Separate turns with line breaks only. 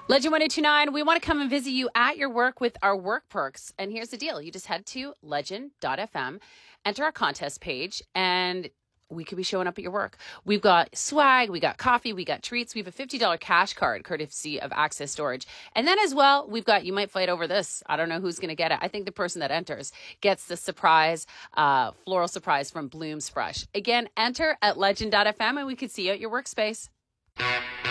Legend 1029, we want to come and visit you at your work with our work perks. And here's the deal. You just head to legend.fm, enter our contest page, and we could be showing up at your work. We've got swag, we got coffee, we got treats. We have a $50 cash card courtesy of Access Storage. And then as well, we've got, you might fight over this. I don't know who's going to get it. I think the person that enters gets the surprise, floral surprise from Blooms Fresh. Again, enter at legend.fm and we could see you at your workspace.